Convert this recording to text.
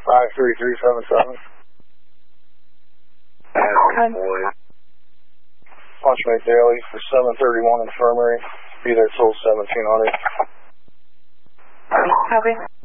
53377. Punchmate Daily for 731 Infirmary. Be there till 1700. Copy.